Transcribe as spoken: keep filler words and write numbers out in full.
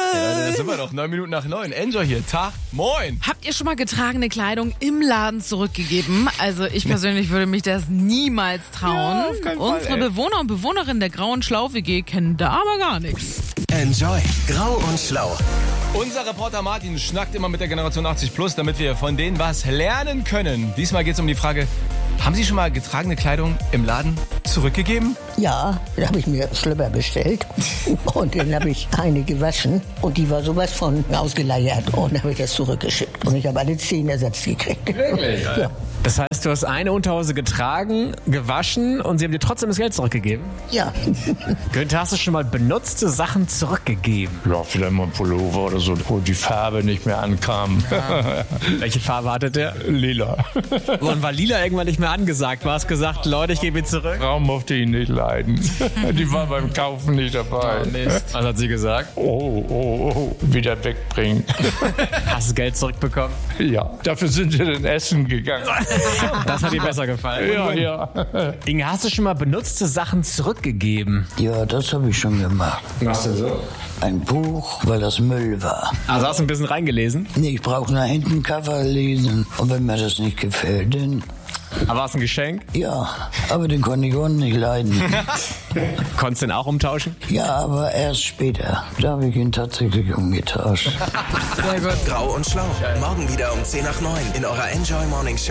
da sind wir doch. Neun Minuten nach neun. Enjoy hier. Tag. Moin. Habt ihr schon mal getragene Kleidung im Laden zurückgegeben? Also ich persönlich würde mich das niemals trauen. Ja, auf keinen Fall, Unsere ey. Bewohner und Bewohnerinnen der Grauen Schlau-W G kennen da aber gar nichts. Enjoy. Grau und Schlau. Unser Reporter Martin schnackt immer mit der Generation achtzig plus, damit wir von denen was lernen können. Diesmal geht es um die Frage, haben Sie schon mal getragene Kleidung im Laden zurückgegeben? Ja, da habe ich mir Schlüpper bestellt und dann habe ich eine gewaschen und die war sowas von ausgeleiert und dann habe ich das zurückgeschickt und ich habe alle zehn Ersatz gekriegt. Wirklich? Ja. Das heißt, du hast eine Unterhose getragen, gewaschen und sie haben dir trotzdem das Geld zurückgegeben? Ja. Günther, hast du schon mal benutzte Sachen zurückgegeben? Ja, vielleicht mal ein Pullover oder so, wo die Farbe nicht mehr ankam. Welche Farbe hatte der? Lila. Und war lila irgendwann nicht mehr angesagt? Du hast gesagt, Leute, ich gebe ihn zurück. Frau mochte ihn nicht leiden. Die war beim Kaufen nicht dabei. Mist. Was hat sie gesagt? Oh, oh, oh, wieder wegbringen. Hast du das Geld zurückbekommen? Ja, dafür sind wir dann essen gegangen. Das hat dir besser gefallen. Ja, ja. Inge, hast du schon mal benutzte Sachen zurückgegeben? Ja, das habe ich schon gemacht. Was denn so? Ein Buch, weil das Müll war. Also hast du ein bisschen reingelesen? Nee, ich brauche nur hinten Cover lesen. Und wenn mir das nicht gefällt, dann Aber war es ein Geschenk? ja. Aber den konnte ich auch nicht leiden. Konntest du den auch umtauschen? Ja, aber erst später. Da habe ich ihn tatsächlich umgetauscht. Grau und Schlau. Morgen wieder um zehn nach neun in eurer Enjoy Morning Show.